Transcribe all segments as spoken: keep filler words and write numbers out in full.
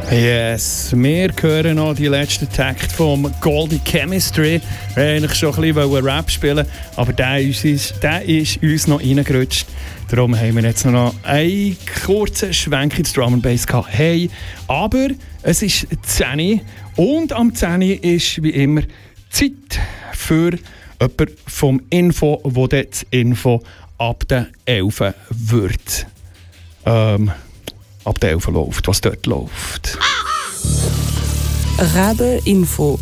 Yes, wir hören noch die letzten Takte vom Goldie Chemistry. Wir wollten eigentlich schon ein bisschen Rap spielen, aber der ist, uns, der ist uns noch reingerutscht. Darum haben wir jetzt noch einen kurzen Schwenk ins Drum and Bass gehabt. Hey, aber es ist zehn Uhr und am zehn Uhr ist wie immer Zeit für jemanden vom Info, wo das Info ab der elf wird. Ähm, ab der elf läuft, was dort läuft. Rabe Info.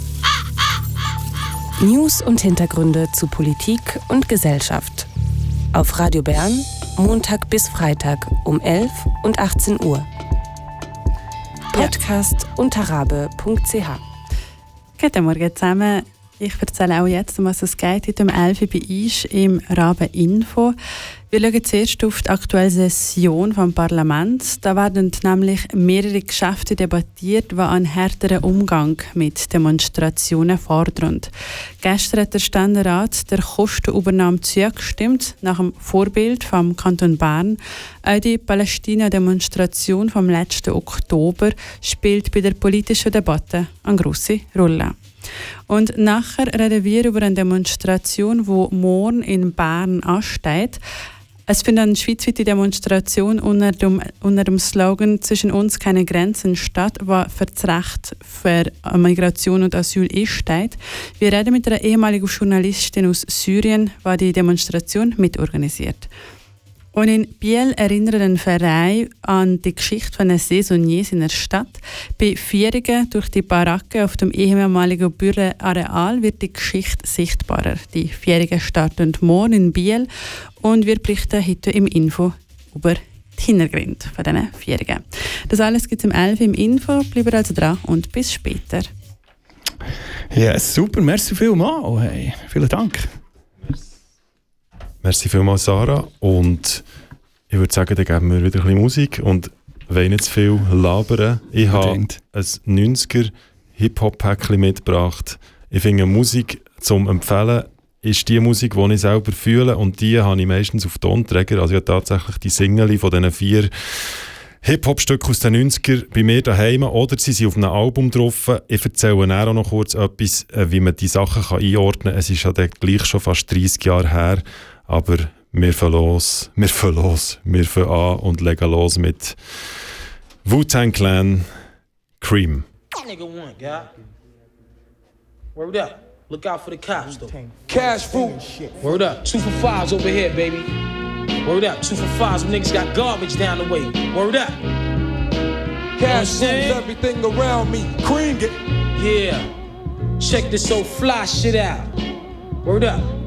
News und Hintergründe zu Politik und Gesellschaft. Auf Radio Bern, Montag bis Freitag um elf und achtzehn Uhr. Podcast ja. unter rabe punkt c h. Guten Morgen zusammen. Ich erzähle auch jetzt, um was es geht. Heute um elf Uhr bei uns im Rabe Info. Wir schauen zuerst auf die aktuelle Session vom Parlament. Da werden nämlich mehrere Geschäfte debattiert, die einen härteren Umgang mit Demonstrationen fordern. Gestern hat der Ständerat der Kostenübernahme zugestimmt, nach dem Vorbild vom Kanton Bern. Auch die Palästina-Demonstration vom letzten Oktober spielt bei der politischen Debatte eine grosse Rolle. Und nachher reden wir über eine Demonstration, die morgen in Bern ansteht. Es findet eine schweizweite Demonstration unter dem, unter dem Slogan «Zwischen uns keine Grenzen» statt, was für das Recht für Migration und Asyl einsteht. Wir reden mit einer ehemaligen Journalistin aus Syrien, die die Demonstration mitorganisiert. Und in Biel erinnert ein Verein an die Geschichte von den Saisonniers in der Stadt. Bei Vierungen durch die Baracke auf dem ehemaligen Büroareal wird die Geschichte sichtbarer. Die Vierungen starten morgen in Biel und wir berichten heute im Info über die Hintergründe von diesen Vierungen. Das alles gibt es um elf Uhr im Info. Bleibt also dran und bis später. Ja, super. Merci vielmals. Hey, vielen Dank. Merci vielmals, Sarah. Und ich würde sagen, dann geben wir wieder ein bisschen Musik und wollen nicht zu viel labern. Ich habe ein neunziger Hip-Hop-Päckchen mitgebracht. Ich finde, Musik zum Empfehlen ist die Musik, die ich selber fühle, und die habe ich meistens auf Tonträger. Also ich habe tatsächlich die Single von diesen vier Hip-Hop-Stücke aus den neunziger bei mir daheim, oder sie sind auf einem Album drauf. Ich erzähle nachher auch noch kurz etwas, wie man die Sachen kann einordnen kann. Es ist ja dann gleich schon fast dreissig Jahre her, aber wir fahren los, wir fahren los, wir fahren an und legen los mit Wu-Tang Clan, Cream. Nigga one, guy. Word up. Look out for the cops, though. Cash fruit. Word up. Two for fives over here, baby. Word up. Two for fives. Them niggas got garbage down the way. Word up. Cash rules everything around me. Cream it. Yeah. Check this old fly shit out. Word up.